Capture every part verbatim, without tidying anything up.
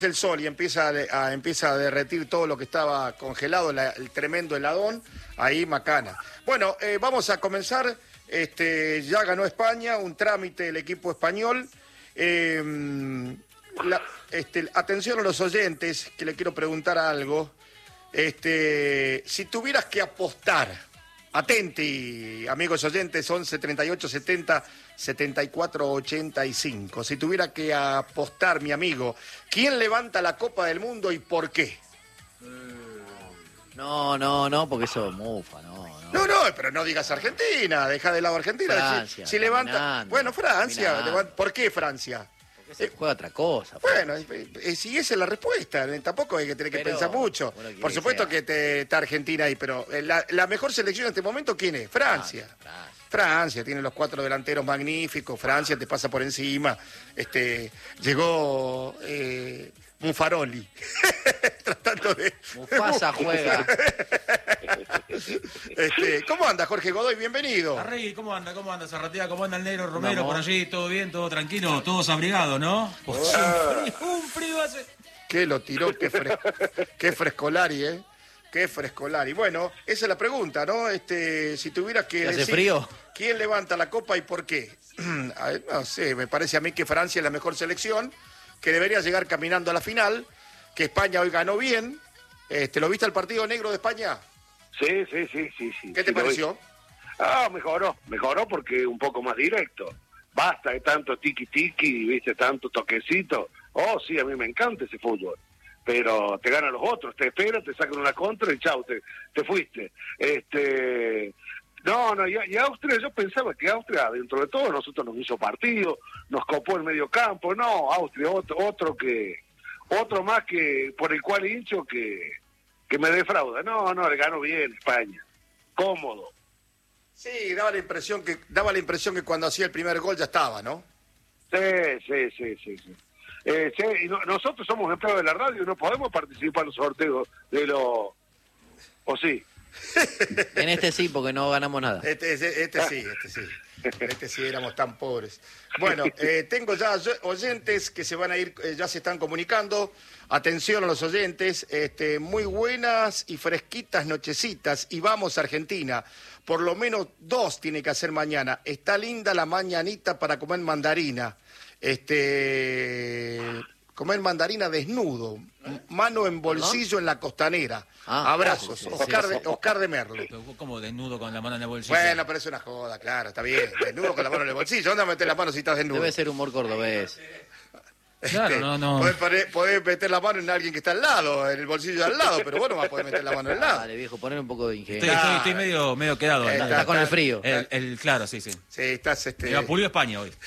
el sol y empieza a, a, empieza a derretir todo lo que estaba congelado, la, el tremendo heladón, ahí macana. Bueno, eh, vamos a comenzar, este, ya ganó España, un trámite el equipo español. Eh, la, este, atención a los oyentes, que le quiero preguntar algo. Este, si tuvieras que apostar, atenti, amigos oyentes, once, treinta y ocho, setenta, setenta y cuatro, ochenta y cinco. Si tuviera que apostar, mi amigo, ¿quién levanta la Copa del Mundo y por qué? No, no, no, porque eso es mufa, no, no. No, no, pero no digas Argentina, deja de lado Argentina. Francia, si, si levanta, bueno, Francia, levanta, ¿por qué Francia? Porque se juega otra cosa. Bueno, eh, si esa es la respuesta, tampoco hay que tener que pero, pensar mucho. Bueno, por supuesto que, que te, está Argentina ahí, pero la, la mejor selección en este momento, ¿quién es? Francia. Francia, Francia. Francia, tiene los cuatro delanteros magníficos, Francia te pasa por encima. Este, llegó eh, Mufaroli, tratando de... Mufasa juega. Este, ¿cómo anda, Jorge Godoy? Bienvenido. Arregui, ¿cómo anda? ¿Cómo anda, Zarratea? ¿Cómo anda el negro Romero por allí? ¿Todo bien? ¿Todo tranquilo? ¿Todos abrigados, no? Pues un frío, un frío hace... ¿Qué lo tiró? Qué, fres... qué frescolari, ¿eh? Qué frescolari. Bueno, esa es la pregunta, ¿no? Este, si tuvieras que ¿Hace decir frío? ¿Quién levanta la copa y por qué? No sé, me parece a mí que Francia es la mejor selección, que debería llegar caminando a la final, que España hoy ganó bien. Este, ¿lo viste el partido negro de España? Sí, sí, sí, sí, sí. ¿Qué te sí, pareció? Ah, mejoró, mejoró porque un poco más directo. Basta de tanto tiki-tiki, viste, tanto toquecito. Oh, sí, a mí me encanta ese fútbol. Pero te ganan los otros, te esperan, te sacan una contra y chau, te, te fuiste. Este... No, no, y, y Austria, yo pensaba que Austria, dentro de todo, nosotros nos hizo partido, nos copó el medio campo. No, Austria, otro, otro que... Otro más que por el cual hincho que... que me defrauda. No, no, le ganó bien España. Cómodo. Sí, daba la impresión que daba la impresión que cuando hacía el primer gol ya estaba, ¿no? Sí, sí, sí, sí. sí. Eh, sí y no, nosotros somos empleados de la radio y no podemos participar en los sorteos de los... ¿O sí? En este sí, porque no ganamos nada. Este, este, este sí, este sí. Este sí éramos tan pobres. Bueno, eh, tengo ya oyentes que se van a ir, eh, ya se están comunicando. Atención a los oyentes, este, muy buenas y fresquitas nochecitas. Y vamos a Argentina. Por lo menos dos tiene que hacer mañana. Está linda la mañanita para comer mandarina. Este, comer mandarina desnudo, mano en bolsillo en la costanera. Ah, Abrazos, sí, sí, Oscar, sí, sí. De, Oscar de Merlo. ¿Cómo desnudo con la mano en el bolsillo? Bueno, pero es una joda, claro, está bien. Desnudo con la mano en el bolsillo. ¿Dónde meter la mano si estás desnudo? Debe ser humor cordobés. Claro, este, no, no. Podés, podés meter la mano en alguien que está al lado, en el bolsillo de al lado, pero vos no vas a poder meter la mano al lado. Vale, viejo, poner un poco de ingenio. Estoy, estoy, estoy medio, medio quedado. Está, está, está con el frío. El, el, claro, sí, sí. Sí, estás... Este... Me vapuleó España hoy.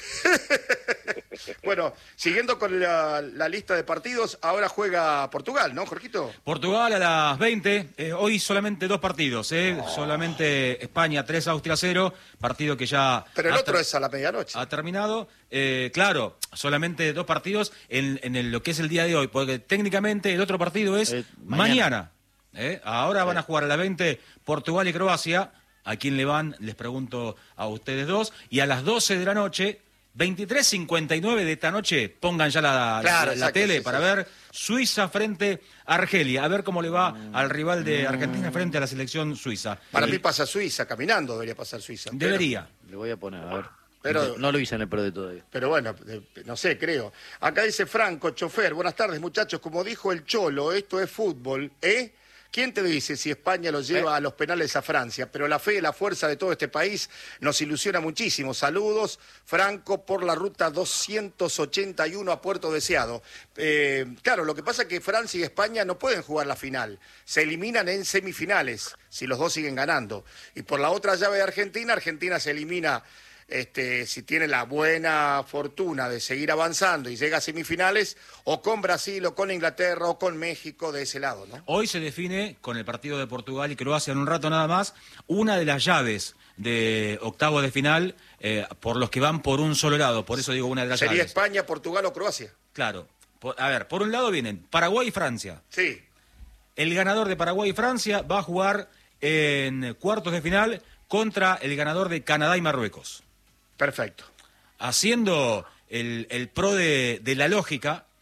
Bueno, siguiendo con la, la lista de partidos, ahora juega Portugal, ¿no, Jorgito? Portugal a las veinte, eh, hoy solamente dos partidos, ¿eh? Oh. Solamente España tres, Austria cero, partido que ya... Pero el otro es a la medianoche. Ha terminado, eh, claro, solamente dos partidos en, en el, lo que es el día de hoy, porque técnicamente el otro partido es eh, mañana. mañana ¿eh? Ahora sí. Van a jugar a las veinte Portugal y Croacia, ¿a quién le van? Les pregunto a ustedes dos, y a las doce de la noche... veintitrés cincuenta y nueve de esta noche, pongan ya la, claro, la, la tele sí, para sí. ver Suiza frente a Argelia, a ver cómo le va mm. al rival de Argentina frente a la selección suiza. Para y... mí pasa Suiza, caminando debería pasar Suiza. Debería. Pero... Le voy a poner, a ver. Pero, no lo hice en el pro de todavía. Pero bueno, no sé, creo. Acá dice Franco, chofer, buenas tardes muchachos, como dijo el Cholo, esto es fútbol, ¿eh? ¿Quién te dice si España lo lleva ¿Eh? a los penales a Francia? Pero la fe y la fuerza de todo este país nos ilusiona muchísimo. Saludos, Franco, por la ruta doscientos ochenta y uno a Puerto Deseado. Eh, claro, lo que pasa es que Francia y España no pueden jugar la final. Se eliminan en semifinales, si los dos siguen ganando. Y por la otra llave de Argentina, Argentina se elimina... Este, si tiene la buena fortuna de seguir avanzando y llega a semifinales, o con Brasil, o con Inglaterra, o con México, de ese lado, ¿no? Hoy se define, con el partido de Portugal y Croacia en un rato nada más, una de las llaves de octavos de final, eh, por los que van por un solo lado, por eso digo una de las ¿Sería llaves. España, Portugal o Croacia? Claro. Por, a ver, por un lado vienen Paraguay y Francia. Sí. El ganador de Paraguay y Francia va a jugar en cuartos de final contra el ganador de Canadá y Marruecos. Perfecto. Haciendo el, el pro de, de la lógica,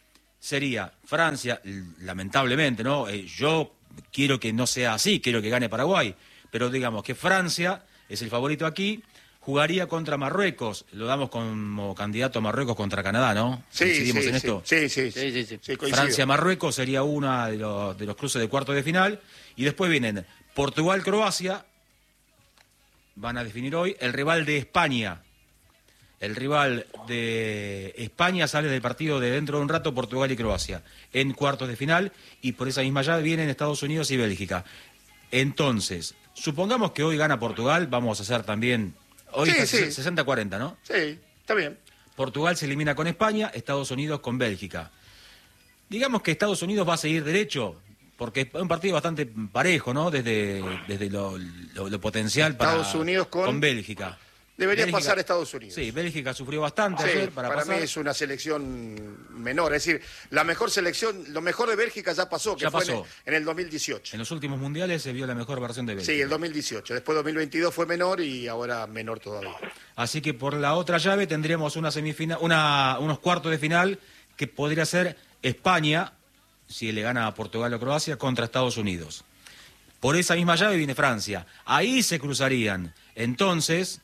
sería Francia, lamentablemente, ¿no? Eh, yo quiero que no sea así, quiero que gane Paraguay, pero digamos que Francia es el favorito aquí, jugaría contra Marruecos, lo damos como candidato a Marruecos contra Canadá, ¿no? Sí, ¿Coincidimos sí, en sí, esto? sí, sí, Sí, sí, sí. sí, coincido. Francia-Marruecos sería una de los, de los cruces de cuartos de final, y después vienen Portugal-Croacia, van a definir hoy, el rival de España. El rival de España sale del partido de dentro de un rato, Portugal y Croacia, en cuartos de final, y por esa misma llave vienen Estados Unidos y Bélgica. Entonces, supongamos que hoy gana Portugal, vamos a hacer también, hoy Sí, está sí. sesenta a cuarenta, ¿no? Sí, está bien. Portugal se elimina con España, Estados Unidos con Bélgica. Digamos que Estados Unidos va a seguir derecho, porque es un partido bastante parejo, ¿no? Desde, desde lo, lo- lo potencial para Estados Unidos con- Bélgica. Debería Bélgica- pasar Estados Unidos. Sí, Bélgica sufrió bastante Sí, ayer para, para pasar. mí es una selección menor. Es decir, la mejor selección, lo mejor de Bélgica ya pasó, que Ya fue en pasó. el, en el dos mil dieciocho. En los últimos mundiales se vio la mejor versión de Bélgica. Sí, el dos mil dieciocho. Después dos mil veintidós fue menor y ahora menor todavía. Así que por la otra llave tendríamos una semifinal, una, unos cuartos de final que podría ser España, si le gana a Portugal o Croacia, contra Estados Unidos. Por esa misma llave viene Francia. Ahí se cruzarían. Entonces,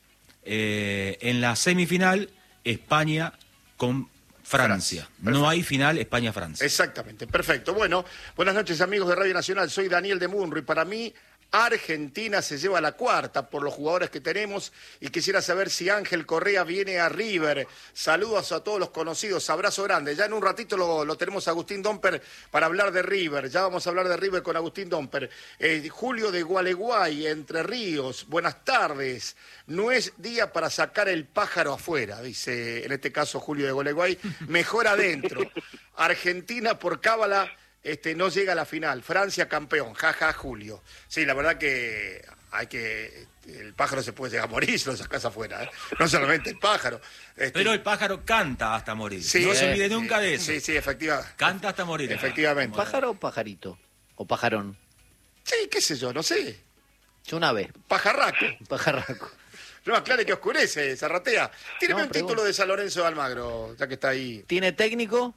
eh, en la semifinal, España con Francia. Francia. No hay final España-Francia. Exactamente, perfecto. Bueno, buenas noches amigos de Radio Nacional, soy Daniel de Munro y para mí Argentina se lleva la cuarta por los jugadores que tenemos y quisiera saber si Ángel Correa viene a River. Saludos a todos los conocidos, abrazo grande. Ya en un ratito lo, lo tenemos a Agustín Domper para hablar de River, ya vamos a hablar de River con Agustín Domper. Eh, Julio de Gualeguay, Entre Ríos, buenas tardes. No es día para sacar el pájaro afuera, dice en este caso Julio de Gualeguay, mejor adentro. Argentina por cábala este, no llega a la final. Francia campeón, jaja, Julio. Sí, la verdad que hay que... El pájaro se puede llegar a morir si lo sacas afuera, ¿eh? No solamente el pájaro. Este, Pero el pájaro canta hasta morir. sí, no se eh, olvide nunca sí, de eso. Sí, sí, efectivamente. Canta hasta morir. Efectivamente. ¿Pájaro o pajarito? ¿O pajarón? Sí, qué sé yo, no sé. Yo una vez, Pajarraco. pajarraco. No, aclare que oscurece, Zarratea. Tíreme No, un pregunta. título de San Lorenzo de Almagro, ya que está ahí. Tiene técnico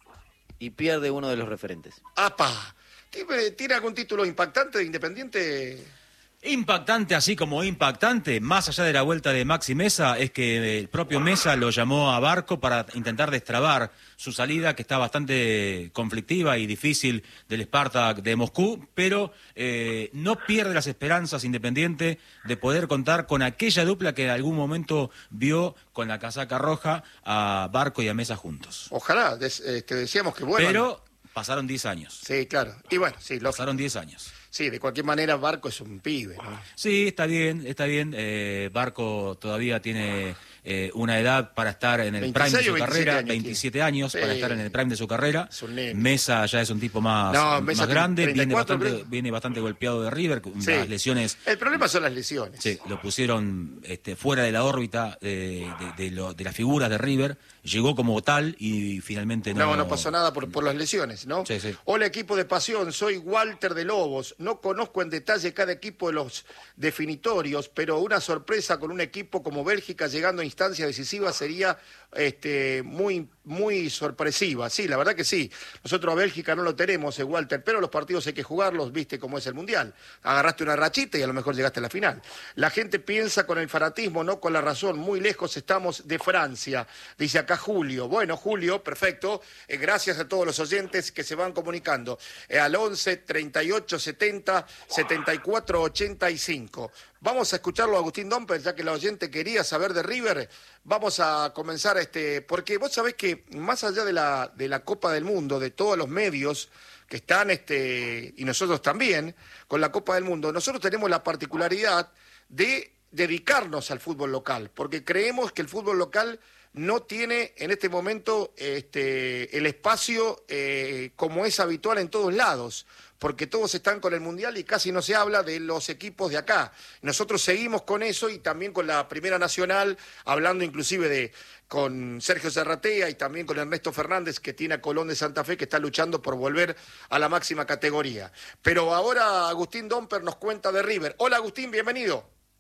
y pierde uno de los referentes. ¡Apa! ¿Tiene, ¿tiene algún título impactante de Independiente? Impactante, así como impactante, más allá de la vuelta de Maxi Mesa, es que el propio Mesa lo llamó a Barco para intentar destrabar su salida, que está bastante conflictiva y difícil del Spartak de Moscú, pero eh, no pierde las esperanzas Independiente de poder contar con aquella dupla que en algún momento vio con la casaca roja a Barco y a Mesa juntos. Ojalá, des- este, decíamos que bueno. Pero pasaron diez años. Sí, claro. Y bueno, sí, lógico. Pasaron diez años. Sí, de cualquier manera, Barco es un pibe, ¿no? Sí, está bien, está bien. Eh, Barco todavía tiene eh, una edad para estar en el prime de veintiséis su o veintisiete carrera, años veintisiete años Sí. para estar en el prime de su carrera. Es un nene. Mesa ya es un tipo más, No, Mesa más grande, treinta y viene cuatro, bastante, creo. viene bastante golpeado de River, con Sí. las lesiones. El problema son las lesiones. Sí, lo pusieron este, fuera de la órbita eh, de, de, lo- de las figuras de River, llegó como tal y finalmente no... No, no pasó nada por, por las lesiones, ¿no? Sí, sí. Hola, equipo de pasión, soy Walter de Lobos. No conozco en detalle cada equipo de los definitorios, pero una sorpresa con un equipo como Bélgica llegando a instancias decisivas sería este, muy, muy sorpresiva. Sí, la verdad que sí. Nosotros a Bélgica no lo tenemos, eh, Walter, pero los partidos hay que jugarlos, viste cómo es el Mundial. Agarraste una rachita y a lo mejor llegaste a la final. La gente piensa con el fanatismo, no con la razón. Muy lejos estamos de Francia, dice acá Julio. Bueno, Julio, perfecto. Eh, gracias a todos los oyentes que se van comunicando. Eh, al once, treinta y ocho, setenta, setenta y cuatro, ochenta y cinco. Vamos a escucharlo a Agustín Domper, ya que la oyente quería saber de River. Vamos a comenzar, este, porque vos sabés que más allá de la, de la Copa del Mundo, de todos los medios que están, este, y nosotros también, con la Copa del Mundo, nosotros tenemos la particularidad de dedicarnos al fútbol local, porque creemos que el fútbol local no tiene en este momento este, el espacio eh, como es habitual en todos lados, porque todos están con el Mundial y casi no se habla de los equipos de acá. Nosotros seguimos con eso y también con la Primera Nacional, hablando inclusive de con Sergio Zarratea y también con Ernesto Fernández, que tiene a Colón de Santa Fe, que está luchando por volver a la máxima categoría. Pero ahora Agustín Domper nos cuenta de River. Hola Agustín, bienvenido.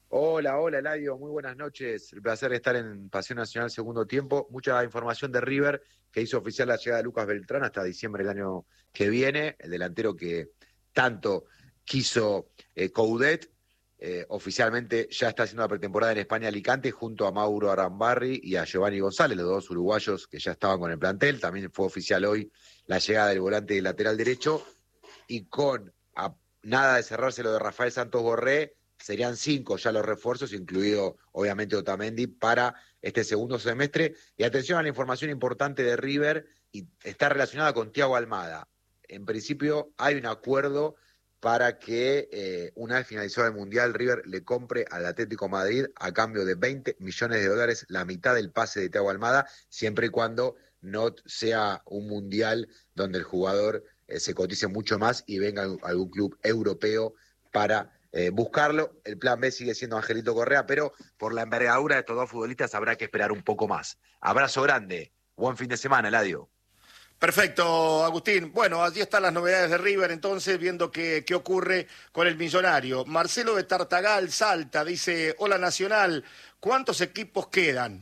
Hola, hola, Eladio, muy buenas noches. El placer de estar en Pasión Nacional segundo tiempo. Mucha información de River, que hizo oficial la llegada de Lucas Beltrán hasta diciembre del año que viene, el delantero que tanto quiso eh, Coudet. Eh, oficialmente ya está haciendo la pretemporada en España, Alicante, junto a Mauro Arambarri y a Giovanni González, los dos uruguayos que ya estaban con el plantel. También fue oficial hoy la llegada del volante del lateral derecho, y con a, nada de cerrarse lo de Rafael Santos Borré, serían cinco ya los refuerzos, incluido obviamente Otamendi, para este segundo semestre. Y atención a la información importante de River, y está relacionada con Thiago Almada. En principio hay un acuerdo para que eh, una vez finalizado el Mundial, River le compre al Atlético Madrid a cambio de veinte millones de dólares, la mitad del pase de Thiago Almada, siempre y cuando no sea un Mundial donde el jugador eh, se cotice mucho más y venga a algún club europeo para Eh, buscarlo. El plan B sigue siendo Angelito Correa, pero por la envergadura de estos dos futbolistas habrá que esperar un poco más. Abrazo grande, buen fin de semana, Eladio. Perfecto, Agustín. Bueno, allí están las novedades de River, entonces, viendo qué, qué ocurre con el millonario. Marcelo de Tartagal, Salta, dice, hola Nacional, ¿cuántos equipos quedan?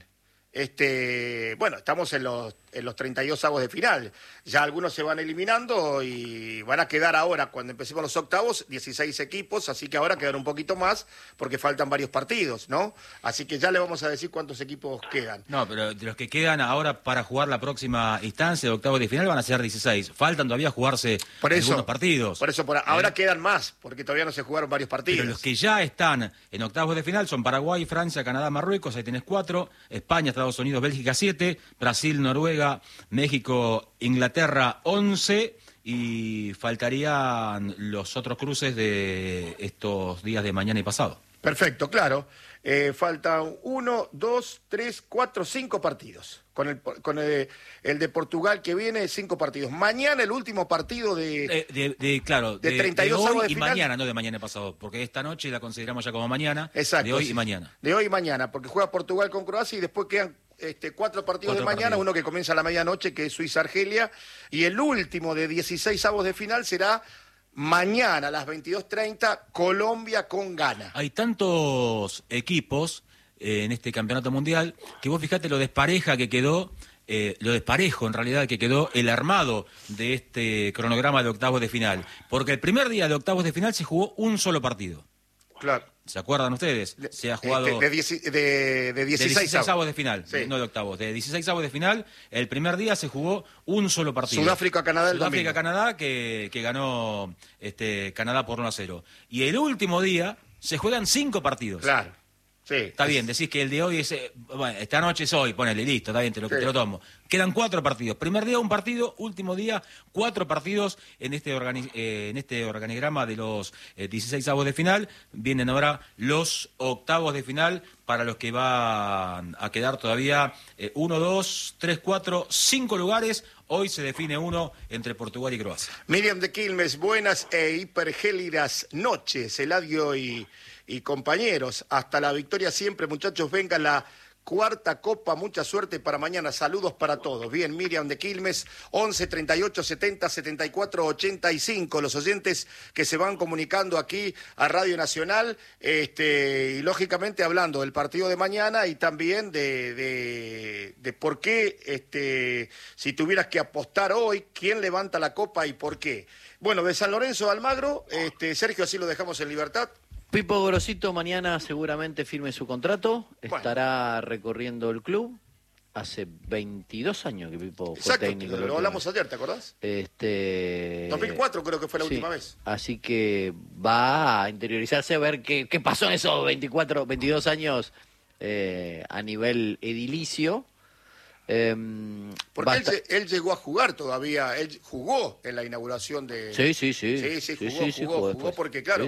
Este, bueno, estamos en los, en los treinta y dos avos de final. Ya algunos se van eliminando y van a quedar ahora, cuando empecemos los octavos, dieciséis equipos, así que ahora quedan un poquito más porque faltan varios partidos, ¿no? Así que ya le vamos a decir cuántos equipos quedan. No, pero de los que quedan ahora para jugar la próxima instancia de octavos de final van a ser dieciséis. Faltan todavía jugarse por eso, algunos partidos. Por eso, por ahora ¿Eh? quedan más, porque todavía no se jugaron varios partidos. Pero los que ya están en octavos de final son Paraguay, Francia, Canadá, Marruecos, ahí tenés cuatro, España, Estados Unidos, Bélgica siete, Brasil, Noruega, México, Inglaterra once, y faltarían los otros cruces de estos días de mañana y pasado. Perfecto, claro. Eh, faltan uno, dos, tres, cuatro, cinco partidos. Con el con el, el de Portugal que viene, cinco partidos. Mañana el último partido de... Eh, de, de claro, de, de treinta y dos de hoy avos de y final. mañana, no de mañana y pasado, porque esta noche la consideramos ya como mañana. Exacto. De hoy sí. y mañana. De hoy y mañana, porque juega Portugal con Croacia y después quedan este, cuatro partidos cuatro de mañana, partidos. uno que comienza a la medianoche, que es Suiza-Argelia, y el último de dieciséis avos de final será mañana a las veintidós treinta, Colombia con Ghana. Hay tantos equipos eh, en este campeonato mundial que vos fijate lo despareja que quedó, eh, lo desparejo en realidad que quedó el armado de este cronograma de octavos de final. Porque el primer día de octavos de final se jugó un solo partido. Claro. ¿Se acuerdan ustedes? Se ha jugado... Este, de, dieci, de, de dieciséis avos de final, sí. no de octavos. De dieciséis avos de final, el primer día se jugó un solo partido. Sudáfrica-Canadá el domingo. Sudáfrica-Canadá, que, que ganó este, Canadá por uno a cero. Y el último día se juegan cinco partidos. Claro. Sí. Está bien, decís que el de hoy es... eh, Bueno, esta noche es hoy, ponele, listo, está bien, te lo, sí. te lo tomo. Quedan cuatro partidos. Primer día un partido, último día cuatro partidos en este, organi eh, en este organigrama de los eh, dieciséis avos de final. Vienen ahora los octavos de final para los que van a quedar todavía eh, uno, dos, tres, cuatro, cinco lugares. Hoy se define uno entre Portugal y Croacia. Miriam de Quilmes, buenas e hipergélidas noches, Eladio y... y compañeros, hasta la victoria siempre, muchachos, venga la cuarta copa, mucha suerte para mañana, saludos para todos. Bien, Miriam de Quilmes, once, treinta y ocho, setenta, setenta y cuatro, ochenta y cinco, los oyentes que se van comunicando aquí a Radio Nacional, este, y lógicamente hablando del partido de mañana y también de, de, de por qué, este, si tuvieras que apostar hoy, quién levanta la copa y por qué. Bueno, de San Lorenzo de Almagro, este, Sergio, así lo dejamos en libertad. Pipo Gorosito mañana seguramente firme su contrato, bueno. Estará recorriendo el club. Hace veintidós años que Pipo fue Exacto, técnico. Lo, lo hablamos ayer, ¿te acordás? Este... dos mil cuatro creo que fue la sí, última vez. Así que va a interiorizarse a ver qué, qué pasó en esos veinticuatro, veintidós años eh, a nivel edilicio. Eh, Porque él, él llegó a jugar todavía, él jugó en la inauguración de... Sí, sí, sí. Sí, sí, jugó, sí, sí, jugó, sí, jugó, jugó porque claro... Sí.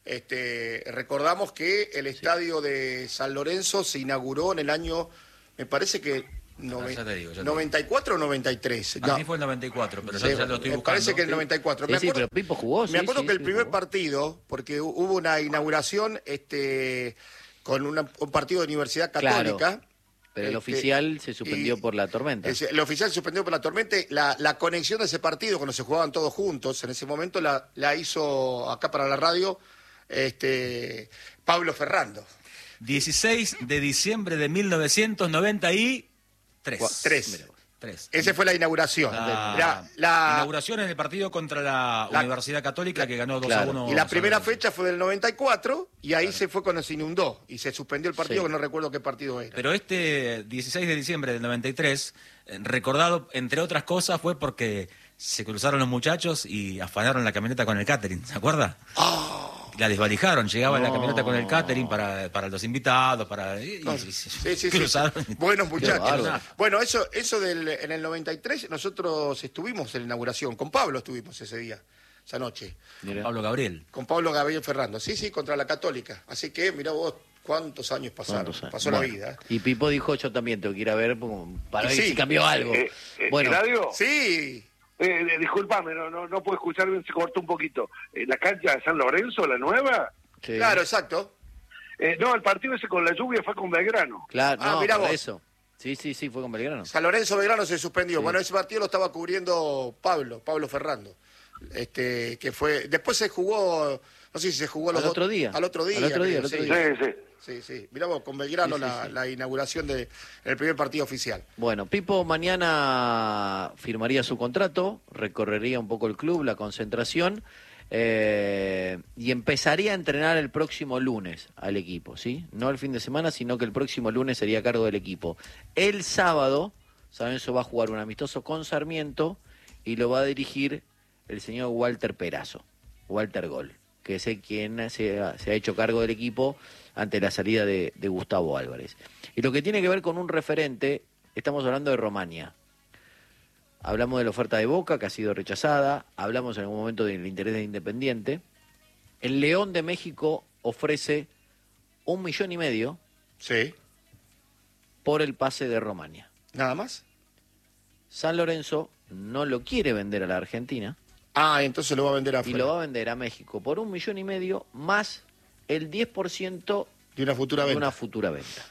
Este, recordamos que el estadio sí. de San Lorenzo se inauguró en el año, me parece que nove, no, digo, noventa y cuatro o noventa y tres. A no. mí fue el noventa y cuatro, pero sí, ya, ya lo estoy me buscando. parece que el noventa y cuatro. Sí, me acuerdo, sí, pero Pipo jugó. Me sí, acuerdo sí, que el sí, primer jugó. partido, porque hubo una inauguración este, con una, un partido de Universidad Católica. Claro. Pero el este, oficial se suspendió por la tormenta. El, el oficial se suspendió por la tormenta. La, la conexión de ese partido, cuando se jugaban todos juntos, en ese momento la, la hizo acá para la radio este, Pablo Ferrando. dieciséis de diciembre de mil novecientos noventa y tres. Tres. Tres. Esa fue la inauguración. La, La, la- inauguración en el partido contra la, La- Universidad Católica, que ganó dos claro. a uno. y la San primera Lorenzo. fecha fue del noventa y cuatro y ahí se fue cuando se inundó y se suspendió el partido, Sí. que no recuerdo qué partido era. Pero este dieciséis de diciembre del noventa y tres, eh, recordado entre otras cosas, fue porque se cruzaron los muchachos y afanaron la camioneta con el catering, ¿se acuerda? La desvalijaron, llegaba en la No. camioneta con el catering para, para los invitados, para... y- y- No, y- sí, sí, sí. cruzaron. Buenos muchachos. bárbaro. Bueno, eso, eso del, en el noventa y tres nosotros estuvimos en la inauguración, con Pablo estuvimos ese día, esa noche, Mirá. Pablo Gabriel. con Pablo Gabriel Ferrando. Sí, sí, contra la Católica. Así que, mirá vos, cuántos años pasaron. ¿Cuántos años? Pasó Bueno, la vida. ¿eh? Y Pipo dijo, yo también tengo que ir a ver como, para Y ver sí. si cambió algo. Eh, eh, bueno, Eladio, Sí, eh, eh, disculpame, no, no, no puedo escuchar bien, se cortó un poquito. Eh, ¿La cancha de San Lorenzo, la nueva? sí. claro, exacto. Eh, no, el partido ese con la lluvia fue con Belgrano. Claro, Ah, no, mirá por vos. eso. Sí, sí, sí, fue con Belgrano. San Lorenzo Belgrano se suspendió. Sí. Bueno, ese partido lo estaba cubriendo Pablo, Pablo Ferrando. Este, que fue, después se jugó, no sé si se jugó los Al otro dos- día. Al otro día. Al otro día, creo, al otro sí. día. Sí, sí. Sí, sí. Mirá vos, con Belgrano Sí, sí, la, sí. la inauguración del primer partido oficial. Bueno, Pipo mañana firmaría su contrato, recorrería un poco el club, la concentración, eh, y empezaría a entrenar el próximo lunes al equipo, ¿sí? No el fin de semana, sino que el próximo lunes sería a cargo del equipo. El sábado, Lorenzo va a jugar un amistoso con Sarmiento y lo va a dirigir el señor Walter Perazo, Walter Gol, que es el quien se ha, se ha hecho cargo del equipo ante la salida de, de Gustavo Álvarez. Y lo que tiene que ver con un referente, estamos hablando de Romania. Hablamos de la oferta de Boca, que ha sido rechazada, hablamos en algún momento del interés de Independiente. El León de México ofrece un millón y medio Sí. por el pase de Romania. ¿Nada más? San Lorenzo no lo quiere vender a la Argentina Ah, entonces lo va a vender y afuera. lo va a vender a México por un millón y medio más el diez por ciento De una futura de venta. una futura venta.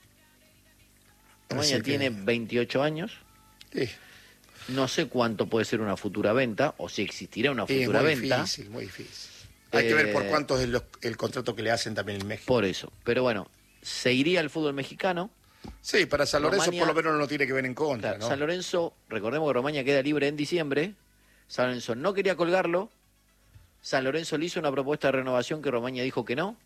Así Romania que- tiene veintiocho años. Sí. No sé cuánto puede ser una futura venta o si existirá una Sí, es futura muy venta. difícil, muy difícil. Hay que ver por Eh, cuánto es los- el contrato que le hacen también en México. Por eso. Pero bueno, se iría al fútbol mexicano. Sí, para San Lorenzo Romania- por lo menos no lo tiene que ver en contra, Claro, ¿no? San Lorenzo, recordemos que Romaña queda libre en diciembre. San Lorenzo no quería colgarlo. San Lorenzo le hizo una propuesta de renovación que Romaña dijo que no.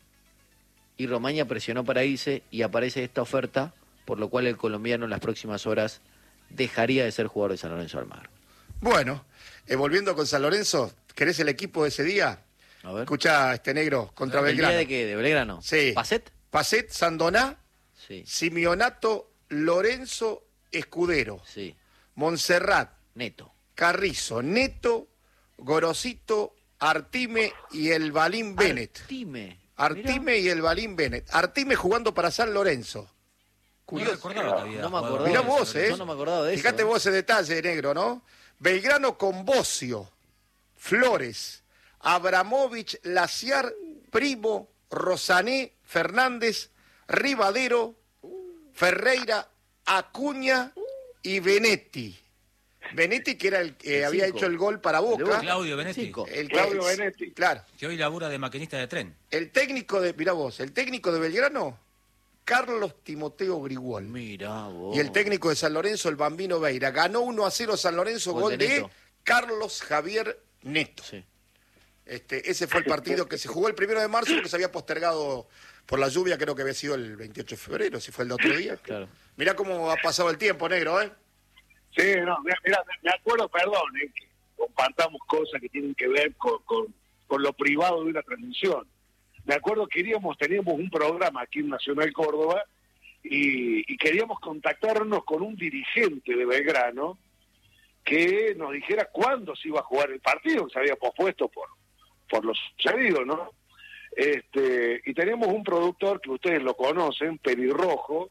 Y Romaña presionó para irse y aparece esta oferta, por lo cual el colombiano en las próximas horas dejaría de ser jugador de San Lorenzo Almagro. Bueno, eh, volviendo con San Lorenzo, ¿querés el equipo de ese día? A ver. Escuchá, este negro, contra ¿El Belgrano. día de qué? ¿De Belgrano? Sí. ¿Pacet? Pacet, Sandoná, Sí, Simeonato, Lorenzo, Escudero, sí. Montserrat, Neto. Carrizo, Neto, Gorosito, Artime y el Balín Bennett. Artime. Artime y el Balín Bennett. Artime jugando para San Lorenzo. No Curioso. recordaba que había No me jugado acordaba. Mirá con vos, San ¿eh? Lorenzo. Yo no me acordaba de eso, Fíjate ¿eh? vos ese detalle, negro, ¿no? Belgrano con Bocio, Flores, Abramovich, Laciar, Primo, Rosané, Fernández, Rivadero, Ferreira, Acuña y Benetti. Benetti, que era el que El había cinco. hecho el gol para El de Boca. Boca. Claudio Benetti, Cinco. El que- Claudio Benetti. Claro. que hoy labura de maquinista de tren. El técnico de, mirá vos, el técnico de Belgrano, Carlos Timoteo Grigol. Mirá vos. Y el técnico de San Lorenzo, el Bambino Veira. Ganó uno a cero San Lorenzo, Gol gol de de Neto. Carlos Javier Neto. Sí. Este, ese fue el partido que se jugó el primero de marzo porque se había postergado por la lluvia, creo que había sido el veintiocho de febrero, si fue el de otro día. Claro. Mirá cómo ha pasado el tiempo, negro, ¿eh? Sí, no, mira, mira, me acuerdo, perdón, eh, que compartamos cosas que tienen que ver con, con, con lo privado de una transmisión. Me acuerdo que queríamos, teníamos un programa aquí en Nacional Córdoba y, y queríamos contactarnos con un dirigente de Belgrano que nos dijera cuándo se iba a jugar el partido, que se había pospuesto por, por lo sucedido, ¿no? Este, y teníamos un productor que ustedes lo conocen, Pelirrojo,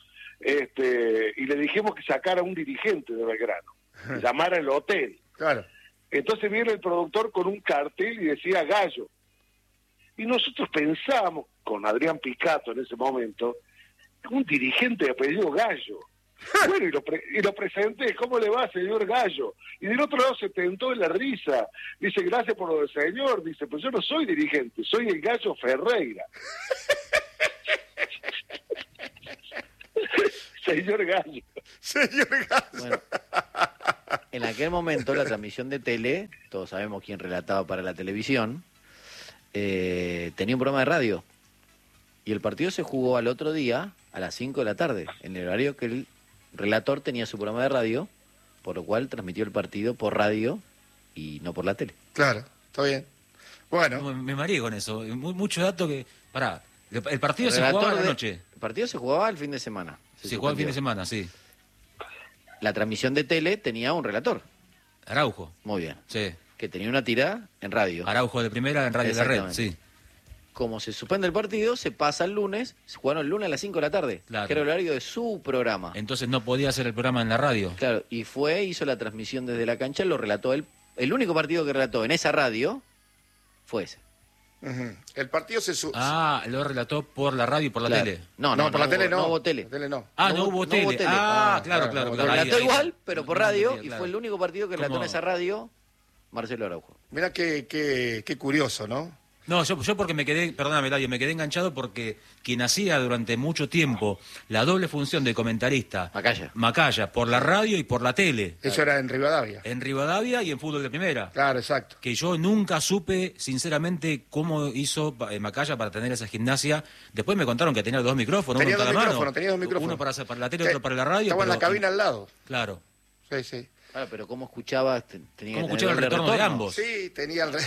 este, y le dijimos que sacara un dirigente de Belgrano, que llamara el hotel. Claro. Entonces viene el productor con un cartel y decía Gallo. Y nosotros pensamos, con Adrián Picato en ese momento, un dirigente de apellido Gallo. Bueno, y lo, pre- y lo presenté, ¿cómo le va, señor Gallo? Y del otro lado se tentó en la risa. Dice, gracias por lo del señor. Dice, pues yo no soy dirigente, soy el Gallo Ferreira. Señor Gallo. Señor Gallo. Bueno, en aquel momento la transmisión de tele, todos sabemos quién relataba para la televisión, eh, tenía un programa de radio. Y el partido se jugó al otro día a las cinco de la tarde, en el horario que el relator tenía su programa de radio, por lo cual transmitió el partido por radio y no por la tele. Claro, está bien. Bueno. Me, me mareé con eso. Mu- mucho dato que... Pará, el partido El se jugaba a la de- noche. El partido se jugaba el fin de semana. Se jugaba el fin de suspendió. semana, sí. La transmisión de tele tenía un relator, Araujo. muy bien, Sí. que tenía una tirada en radio. Araujo de primera en Radio de la Red, Exactamente. sí. Como se suspende el partido, se pasa el lunes, se jugaron el lunes a las cinco de la tarde, Claro. que era el horario de su programa. Entonces no podía hacer el programa en la radio. Claro, y fue, hizo la transmisión desde la cancha, lo relató él. El único partido que relató en esa radio fue ese. Ujú. El partido se... Su... Ah, lo relató por la radio y por la Claro. tele. No, no, no, por la tele hubo- no. No hubo tele. La tele no. Ah, no, No hubo hubo- tele. no hubo tele. Ah, Ah, claro, claro, claro. no, claro. Lo Ahí, relató ahí. igual, pero por No, no radio, entendía, y claro. fue el único partido que relató ¿Cómo? en esa radio Marcelo Araujo. Mirá qué, qué, qué curioso, ¿no? No, yo, yo porque me quedé, perdóname, Eladio, me quedé enganchado porque quien hacía durante mucho tiempo la doble función de comentarista, Macaya. Macaya, por la radio y por la tele, Eso era en Rivadavia. en Rivadavia y en fútbol de primera. Claro, exacto. Que yo nunca supe, sinceramente, cómo hizo eh, Macaya para tener esa gimnasia. Después me contaron que tenía dos micrófonos, Tenía uno en dos cada micrófonos, mano. tenía dos micrófonos. Uno para, hacer- para la tele, Te- otro para la radio. Estaba en la pero- cabina al lado. Claro. Sí, sí. Claro, pero ¿cómo escuchaba? Te- Tenía ¿Cómo que escuchaba tener el doble retorno de ambos? Sí, tenía el... Re...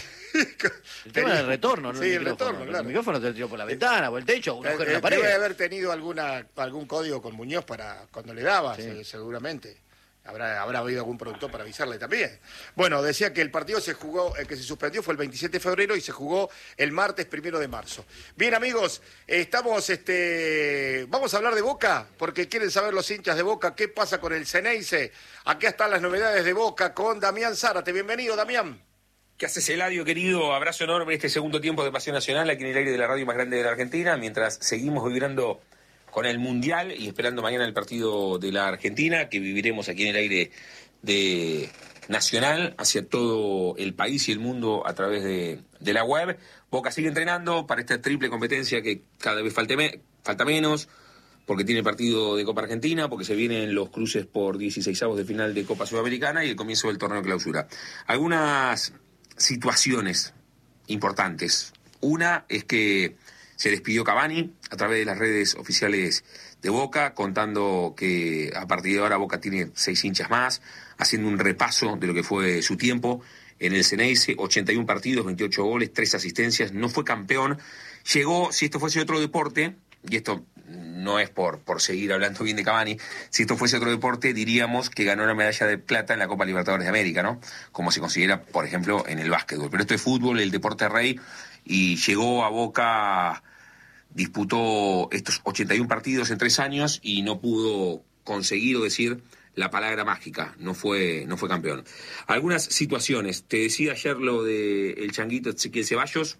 El tema era el retorno, no Sí, el el micrófono. retorno, claro. El micrófono te lo tiró por la ventana, por el techo, un agujero en Eh, la eh, pared. Debe haber tenido alguna algún código con Muñoz para cuando le daba, Sí. se- seguramente. Habrá, habrá habido algún productor para avisarle también. Bueno, decía que el partido se jugó, el que se suspendió fue el veintisiete de febrero y se jugó el martes primero de marzo. Bien, amigos, estamos, este, vamos a hablar de Boca, porque quieren saber los hinchas de Boca qué pasa con el Ceneice. Aquí están las novedades de Boca con Damián Zárate. Bienvenido, Damián. ¿Qué haces, Eladio, querido? Abrazo enorme en este segundo tiempo de Pasión Nacional aquí en el aire de la radio más grande de la Argentina, mientras seguimos vibrando con el Mundial y esperando mañana el partido de la Argentina, que viviremos aquí en el aire de Nacional hacia todo el país y el mundo a través de, de la web. Boca sigue entrenando para esta triple competencia que cada vez falte me- falta menos, porque tiene partido de Copa Argentina, porque se vienen los cruces por dieciseisavos de final de Copa Sudamericana y el comienzo del torneo clausura. Algunas situaciones importantes. Una es que se despidió Cavani a través de las redes oficiales de Boca, contando que a partir de ahora Boca tiene seis hinchas más, haciendo un repaso de lo que fue su tiempo en el Ceneice, ochenta y uno partidos, veintiocho goles, tres asistencias, no fue campeón. Llegó, si esto fuese otro deporte, y esto no es por, por seguir hablando bien de Cavani, si esto fuese otro deporte diríamos que ganó una medalla de plata en la Copa Libertadores de América, ¿no? Como se considera, por ejemplo, en el básquetbol. Pero esto es fútbol, el deporte rey, y llegó a Boca, disputó estos ochenta y uno partidos en tres años y no pudo conseguir o decir la palabra mágica, no fue, no fue campeón. Algunas situaciones, te decía ayer lo de el changuito Ezequiel Ceballos,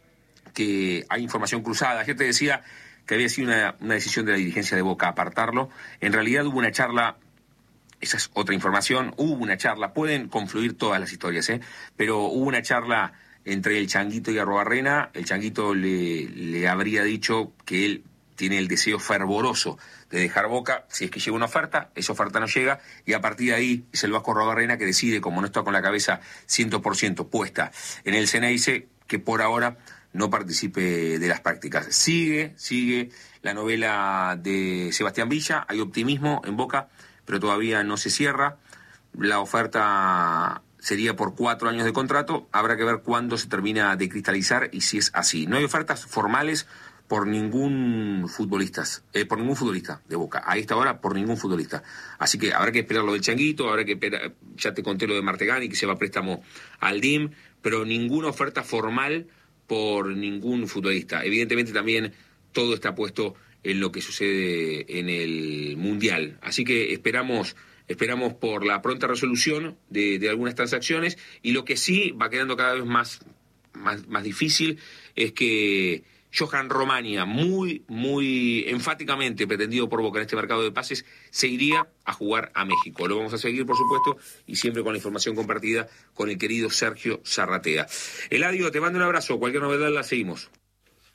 que hay información cruzada. Ayer te decía que había sido una, una decisión de la dirigencia de Boca apartarlo. En realidad hubo una charla, esa es otra información, hubo una charla, pueden confluir todas las historias, ¿eh? Pero hubo una charla entre el Changuito y Arrobarrena. El Changuito le, le habría dicho que él tiene el deseo fervoroso de dejar Boca, si es que llega una oferta, esa oferta no llega, y a partir de ahí es el Vasco Arrobarrena que decide, como no está con la cabeza cien por ciento puesta en el Ceneice, que por ahora no participe de las prácticas. Sigue, sigue la novela de Sebastián Villa, hay optimismo en Boca, pero todavía no se cierra. La oferta sería por cuatro años de contrato, habrá que ver cuándo se termina de cristalizar y si es así. No hay ofertas formales por ningún futbolista, eh, por ningún futbolista de Boca, a esta hora por ningún futbolista. Así que habrá que esperar lo del Changuito, habrá que esperar, ya te conté lo de Martegani, que se va a préstamo al D I M, pero ninguna oferta formal por ningún futbolista. Evidentemente también todo está puesto en lo que sucede en el Mundial. Así que esperamos, esperamos por la pronta resolución de, de algunas transacciones, y lo que sí va quedando cada vez más, más, más difícil es que Johan Romania, muy, muy enfáticamente pretendido por Boca en este mercado de pases, se iría a jugar a México. Lo vamos a seguir, por supuesto, y siempre con la información compartida con el querido Sergio Zarratea. Eladio, te mando un abrazo. Cualquier novedad la seguimos.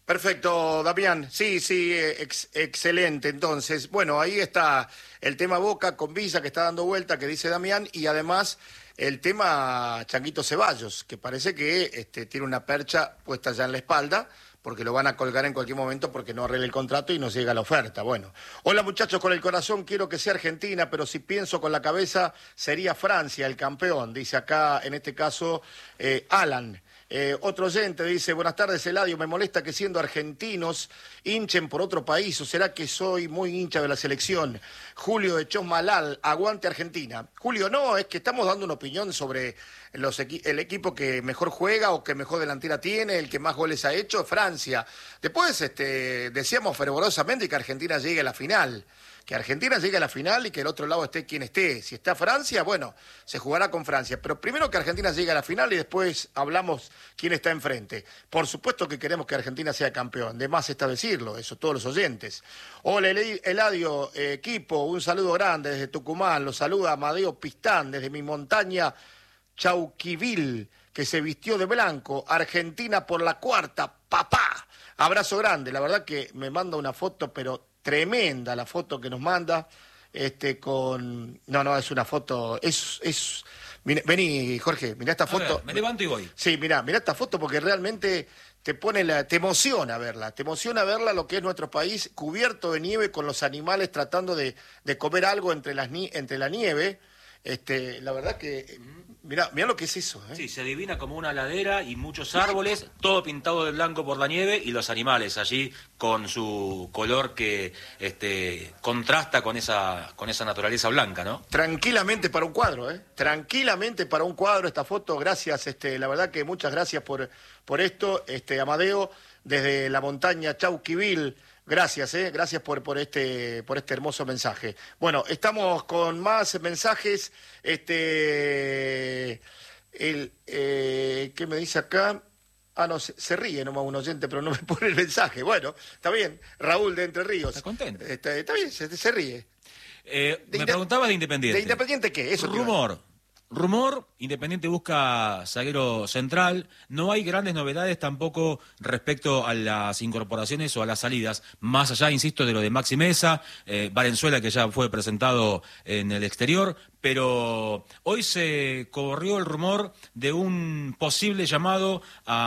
Perfecto, Damián. Sí, sí, ex excelente. Entonces, bueno, ahí está el tema Boca con Villa que está dando vuelta, que dice Damián, y además el tema Changuito Ceballos, que parece que este, tiene una percha puesta ya en la espalda, porque lo van a colgar en cualquier momento porque no arregle el contrato y no llega la oferta. Bueno, hola muchachos, con el corazón quiero que sea Argentina, pero si pienso con la cabeza sería Francia el campeón, dice acá en este caso eh, Alan. Eh, otro oyente dice, buenas tardes Eladio, me molesta que siendo argentinos hinchen por otro país, o será que soy muy hincha de la selección. Julio de Chosmalal, aguante Argentina. Julio, no, es que estamos dando una opinión sobre los equi el equipo que mejor juega o que mejor delantera tiene, el que más goles ha hecho, Francia. Después este, decíamos fervorosamente que Argentina llegue a la final. Que Argentina llegue a la final y que el otro lado esté quien esté. Si está Francia, bueno, se jugará con Francia. Pero primero que Argentina llegue a la final y después hablamos quién está enfrente. Por supuesto que queremos que Argentina sea campeón. De más está decirlo, eso todos los oyentes. Hola, Eladio, eh, equipo, un saludo grande desde Tucumán. Los saluda Amadeo Pistán desde mi montaña Chauquivil, que se vistió de blanco. Argentina por la cuarta, papá. Abrazo grande. La verdad que me manda una foto, pero tremenda la foto que nos manda, este con... No, no, es una foto, es... es... Vení, Jorge, mirá esta foto. A ver, me levanto y voy. Sí, mirá, mirá esta foto porque realmente te pone la... te emociona verla, te emociona verla lo que es nuestro país cubierto de nieve con los animales tratando de, de comer algo entre, las ni... entre la nieve. Este, la verdad que... Mirá, mirá lo que es eso, ¿eh? Sí, se adivina como una ladera y muchos árboles, todo pintado de blanco por la nieve y los animales allí con su color que este, contrasta con esa, con esa naturaleza blanca, ¿no? Tranquilamente para un cuadro, ¿eh? Tranquilamente para un cuadro esta foto. Gracias, este, la verdad que muchas gracias por, por esto, este, Amadeo, desde la montaña Chauquivil. Gracias, eh, gracias por, por, este, por este hermoso mensaje. Bueno, estamos con más mensajes. Este, el, eh, ¿qué me dice acá? Ah, no, se, se ríe nomás un oyente, pero no me pone el mensaje. Bueno, está bien. Raúl de Entre Ríos. ¿Está contento? Está, está bien, se, se ríe. Eh, me preguntaba de Independiente. ¿De Independiente qué? Eso Rumor. Rumor, Independiente busca zaguero central, no hay grandes novedades tampoco respecto a las incorporaciones o a las salidas, más allá, insisto, de lo de Maxi Mesa, eh, Valenzuela que ya fue presentado en el exterior, pero hoy se corrió el rumor de un posible llamado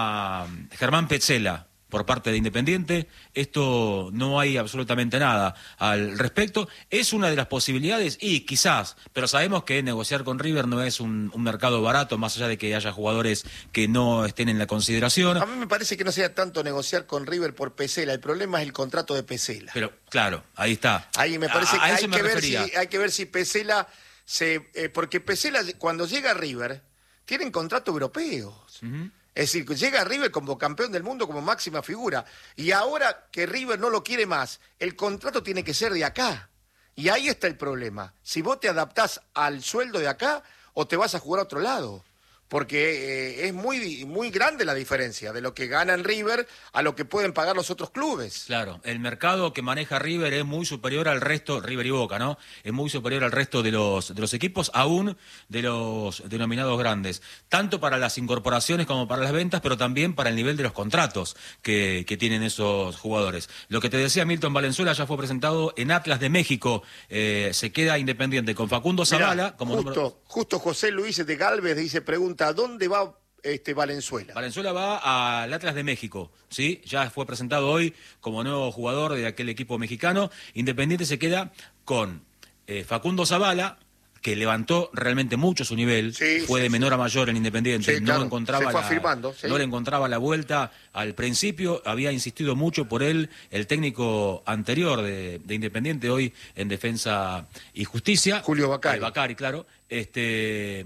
a Germán Petzela por parte de Independiente. Esto no hay absolutamente nada al respecto. Es una de las posibilidades y quizás, pero sabemos que negociar con River no es un, un mercado barato, más allá de que haya jugadores que no estén en la consideración. A mí me parece que no sea tanto negociar con River por Petzela, el problema es el contrato de Petzela. Pero claro, ahí está. Ahí me parece a, a que, hay que, ver si, refería. hay que ver si Petzela se... Eh, porque Petzela cuando llega a River tienen contrato europeos. Uh-huh. Es decir, llega a River como campeón del mundo, como máxima figura. Y ahora que River no lo quiere más, el contrato tiene que ser de acá. Y ahí está el problema. Si vos te adaptás al sueldo de acá o te vas a jugar a otro lado. Porque eh, es muy, muy grande la diferencia de lo que gana en River a lo que pueden pagar los otros clubes. Claro, el mercado que maneja River es muy superior al resto, River y Boca, ¿no? Es muy superior al resto de los, de los equipos, aún de los denominados grandes. Tanto para las incorporaciones como para las ventas, pero también para el nivel de los contratos que, que tienen esos jugadores. Lo que te decía Milton Valenzuela ya fue presentado en Atlas de México. Eh, se queda Independiente con Facundo Zavala. Mirá, como justo, número... justo José Luis de Galvez dice, pregunta, ¿a dónde va este Valenzuela? Valenzuela va al Atlas de México, ¿sí? Ya fue presentado hoy como nuevo jugador de aquel equipo mexicano. Independiente se queda con eh, Facundo Zavala, que levantó realmente mucho su nivel, sí, fue sí, de menor sí. a mayor en Independiente, Sí, no, claro. encontraba Se fue la, afirmando, sí. no le encontraba la vuelta al principio, había insistido mucho por él el técnico anterior de, de Independiente, hoy en Defensa y Justicia. Julio Bacari. Eh, Bacari, claro. Este...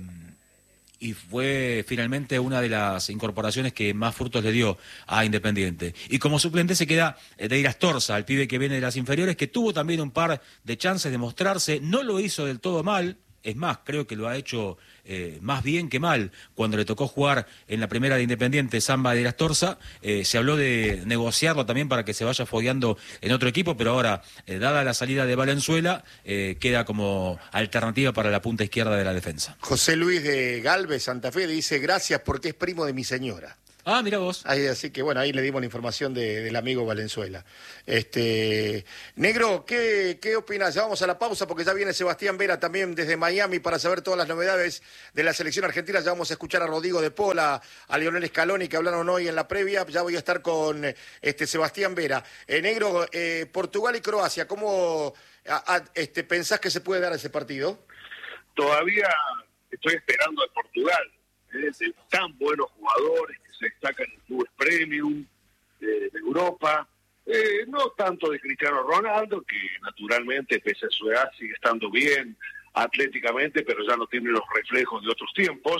y fue finalmente una de las incorporaciones que más frutos le dio a Independiente. Y como suplente se queda Deir Astorza, el pibe que viene de las inferiores, que tuvo también un par de chances de mostrarse, no lo hizo del todo mal, es más, creo que lo ha hecho eh, más bien que mal. Cuando le tocó jugar en la primera de Independiente, Samba de Astorza, eh, se habló de negociarlo también para que se vaya fogueando en otro equipo, pero ahora, eh, dada la salida de Valenzuela, eh, queda como alternativa para la punta izquierda de la defensa. José Luis de Galvez, Santa Fe, dice, gracias porque es primo de mi señora. Ah, mira vos. Ahí, así que bueno, ahí le dimos la información de, del amigo Valenzuela. Este, Negro, ¿qué, qué opinas? Ya vamos a la pausa porque ya viene Sebastián Vera también desde Miami para saber todas las novedades de la selección argentina. Ya vamos a escuchar a Rodrigo de Pola, a Lionel Scaloni que hablaron hoy en la previa. Ya voy a estar con este Sebastián Vera. Eh, Negro, eh, Portugal y Croacia, ¿cómo a, a, este, pensás que se puede dar ese partido? Todavía estoy esperando a Portugal. ¿eh? De tan buenos jugadores que se destacan en clubes premium de, de Europa. Eh, no tanto de Cristiano Ronaldo, que naturalmente, pese a su edad, sigue estando bien atléticamente, pero ya no tiene los reflejos de otros tiempos.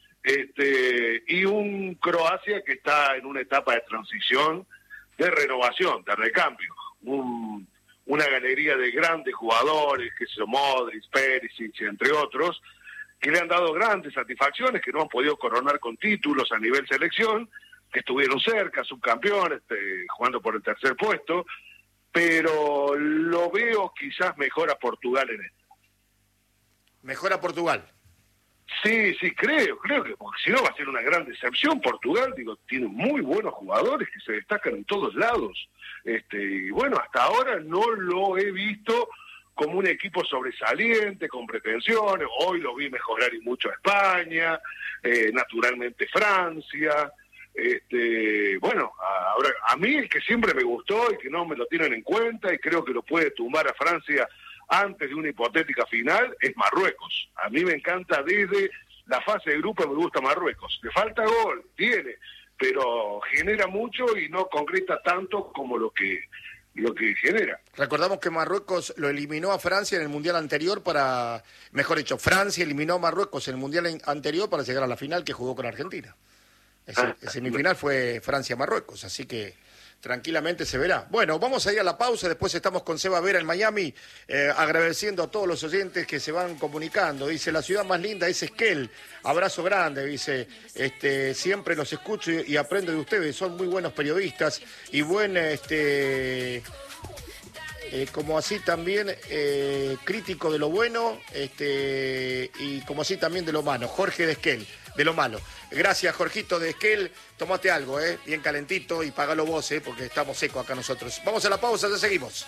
Este, y un Croacia que está en una etapa de transición, de renovación, de recambio. Un, una galería de grandes jugadores, que son Modric, Perisic, entre otros, que le han dado grandes satisfacciones, que no han podido coronar con títulos a nivel selección, que estuvieron cerca, subcampeones, este, jugando por el tercer puesto, pero lo veo quizás mejor a Portugal en esto. Mejor a Portugal. Sí, sí, creo, creo que, porque si no va a ser una gran decepción. Portugal, digo, tiene muy buenos jugadores que se destacan en todos lados. Este, y bueno, hasta ahora no lo he visto como un equipo sobresaliente, con pretensiones. Hoy lo vi mejorar y mucho a España, eh, naturalmente Francia. Este, bueno, ahora a mí el que siempre me gustó y que no me lo tienen en cuenta y creo que lo puede tumbar a Francia antes de una hipotética final es Marruecos. A mí me encanta desde la fase de grupo, me gusta Marruecos. Le falta gol, tiene, pero genera mucho y no concreta tanto como lo que lo que genera. Recordamos que Marruecos lo eliminó a Francia en el Mundial anterior para, mejor dicho, Francia eliminó a Marruecos en el Mundial anterior para llegar a la final que jugó con Argentina. Ese, ah, el semifinal fue Francia-Marruecos, así que tranquilamente se verá. Bueno, vamos a ir a la pausa, después estamos con Seba Vera en Miami, eh, agradeciendo a todos los oyentes que se van comunicando. Dice, la ciudad más linda es Esquel, abrazo grande, dice, este, siempre los escucho y, y aprendo de ustedes, son muy buenos periodistas y buen, este, eh, como así también, eh, crítico de lo bueno, este, y como así también de lo malo, Jorge de Esquel. De lo malo. Gracias, Jorgito de Esquel. Tomate algo, ¿eh? Bien calentito y pagalo vos, ¿eh? Porque estamos secos acá nosotros. Vamos a la pausa, ya seguimos.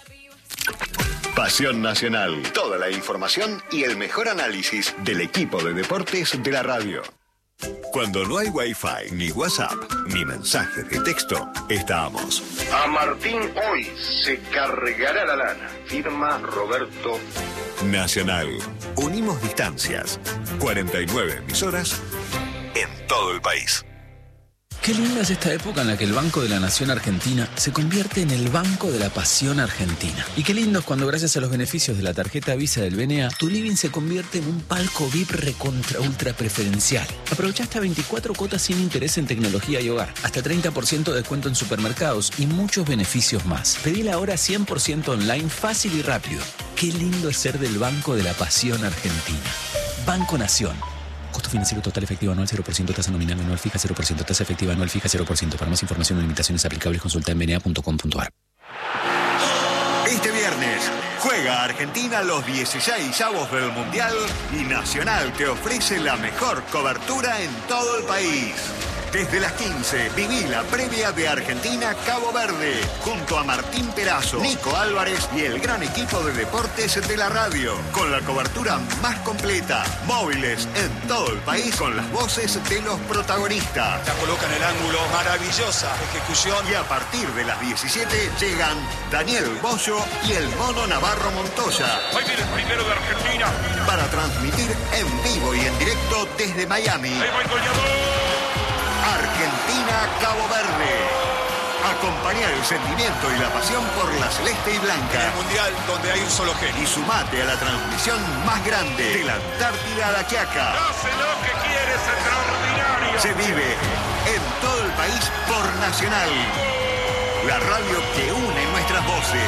Pasión Nacional. Toda la información y el mejor análisis del equipo de deportes de la radio. Cuando no hay Wi-Fi, ni WhatsApp, ni mensajes de texto, estamos. A Martín hoy se cargará la lana. Firma Roberto Nacional. Unimos distancias. cuarenta y nueve emisoras en todo el país. Qué linda es esta época en la que el Banco de la Nación Argentina se convierte en el Banco de la Pasión Argentina. Y qué lindo es cuando gracias a los beneficios de la tarjeta Visa del B N A, tu living se convierte en un palco V I P recontra ultra preferencial. Aprovecha hasta veinticuatro cuotas sin interés en tecnología y hogar, hasta treinta por ciento de descuento en supermercados y muchos beneficios más. Pedila ahora cien por ciento online, fácil y rápido. Qué lindo es ser del Banco de la Pasión Argentina. Banco Nación. Costo financiero total efectivo anual cero por ciento, tasa nominal anual fija cero por ciento, tasa efectiva anual fija cero por ciento. Para más información o limitaciones aplicables consulta en b n a punto com punto a r. Este viernes juega Argentina los dieciseisavos del Mundial y Nacional te ofrece la mejor cobertura en todo el país. Desde las quince, viví la previa de Argentina-Cabo Verde, junto a Martín Perazo, Nico Álvarez y el gran equipo de deportes de la radio, con la cobertura más completa, móviles en todo el país, con las voces de los protagonistas. La coloca en el ángulo, maravillosa ejecución. Y a partir de las diecisiete llegan Daniel Bollo y el Mono Navarro Montoya. Ahí viene el primero de Argentina. Para transmitir en vivo y en directo desde Miami. Ahí va el goleador. Argentina-Cabo Verde. Acompañar el sentimiento y la pasión por la celeste y blanca. En el Mundial donde hay un solo genio. Y sumate a la transmisión más grande de la Antártida a la Quiaca. Hace lo que quiere, es extraordinario. Se vive en todo el país por Nacional. La radio que une nuestras voces.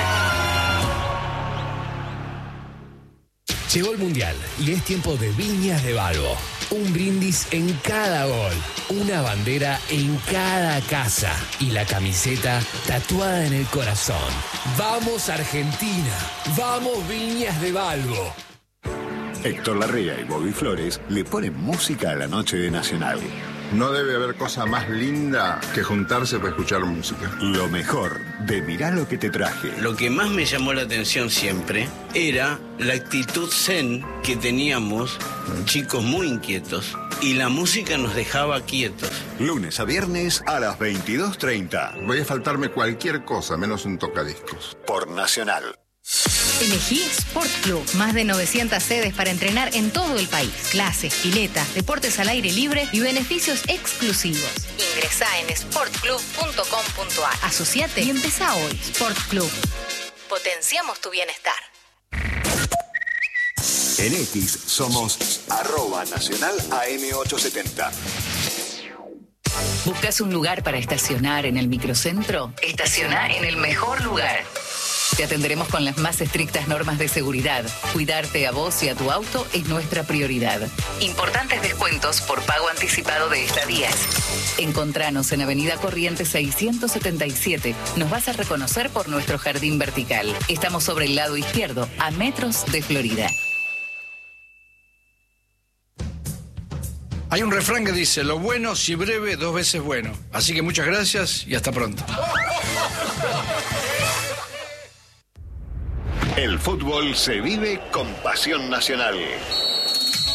Llegó el Mundial y es tiempo de Viñas de Balbo. Un brindis en cada gol, una bandera en cada casa y la camiseta tatuada en el corazón. ¡Vamos Argentina! ¡Vamos Viñas de Balbo! Héctor Larrea y Bobby Flores le ponen música a la noche de Nacional. No debe haber cosa más linda que juntarse para escuchar música. Lo mejor de Mirá lo que te traje. Lo que más me llamó la atención siempre era la actitud zen que teníamos, chicos muy inquietos, y la música nos dejaba quietos. Lunes a viernes a las veintidós treinta. Voy a faltarme cualquier cosa, menos un tocadiscos. Por Nacional. Elegí Sport Club. Más de novecientas sedes para entrenar en todo el país. Clases, piletas, deportes al aire libre y beneficios exclusivos. Ingresá en sport club punto com punto a r. Asociate y empezá hoy. Sport Club. Potenciamos tu bienestar. En X somos arroba nacional A M ochocientos setenta. ¿Buscas un lugar para estacionar en el microcentro? Estaciona en el mejor lugar. Te atenderemos con las más estrictas normas de seguridad. Cuidarte a vos y a tu auto es nuestra prioridad. Importantes descuentos por pago anticipado de estadías. Encontranos en Avenida Corrientes seiscientos setenta y siete. Nos vas a reconocer por nuestro jardín vertical. Estamos sobre el lado izquierdo, a metros de Florida. Hay un refrán que dice, lo bueno si breve, dos veces bueno. Así que muchas gracias y hasta pronto. El fútbol se vive con pasión nacional.